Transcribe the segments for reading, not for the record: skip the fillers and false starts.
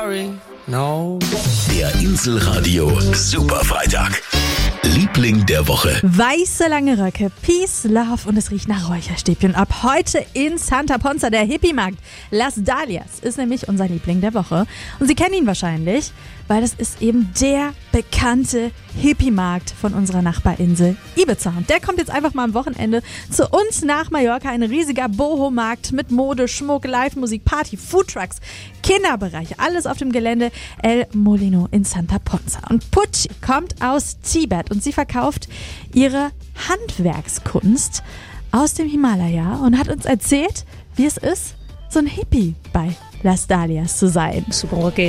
No. Der Inselradio Superfreitag. Liebling der Woche. Weiße lange Röcke, Peace, Love und es riecht nach Räucherstäbchen. Ab heute in Santa Ponza, der Hippie-Markt. Las Dalias ist nämlich unser Liebling der Woche. Und Sie kennen ihn wahrscheinlich, weil das ist eben der bekannte Hippie-Markt von unserer Nachbarinsel Ibiza. Und der kommt jetzt einfach mal am Wochenende zu uns nach Mallorca. Ein riesiger Boho-Markt mit Mode, Schmuck, Live-Musik, Party, Foodtrucks, Kinderbereiche. Alles auf dem Gelände El Molino in Santa Ponza. Und Pucci kommt aus Tibet und sie verkauft ihre Handwerkskunst aus dem Himalaya und hat uns erzählt, wie es ist, so ein Hippie bei Las Dalias zu sein. Ich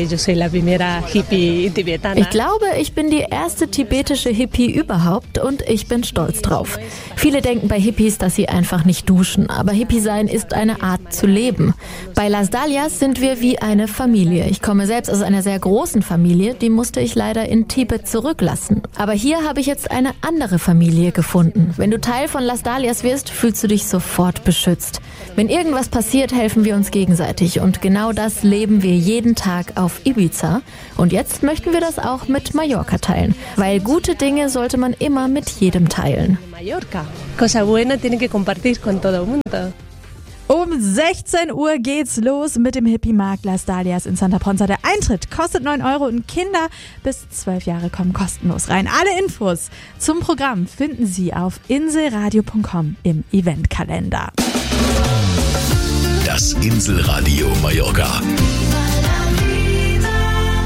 glaube, ich bin die erste tibetische Hippie überhaupt und ich bin stolz drauf. Viele denken bei Hippies, dass sie einfach nicht duschen, aber Hippie sein ist eine Art zu leben. Bei Las Dalias sind wir wie eine Familie. Ich komme selbst aus einer sehr großen Familie, die musste ich leider in Tibet zurücklassen. Aber hier habe ich jetzt eine andere Familie gefunden. Wenn du Teil von Las Dalias wirst, fühlst du dich sofort beschützt. Wenn irgendwas passiert, helfen wir uns gegenseitig und genau das leben wir jeden Tag auf Ibiza. Und jetzt möchten wir das auch mit Mallorca teilen, weil gute Dinge sollte man immer mit jedem teilen. Um 16 Uhr geht's los mit dem Hippie-Markt Las Dalias in Santa Ponza. Der Eintritt kostet 9 € und Kinder bis 12 Jahre kommen kostenlos rein. Alle Infos zum Programm finden Sie auf inselradio.com im Eventkalender. Das Inselradio Mallorca.